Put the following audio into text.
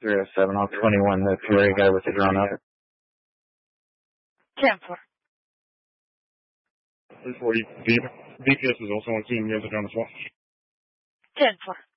307 on 21, the Peoria guy with the drone up. 10-4. 340, DPS is also on scene. You guys are down as well. 10-4.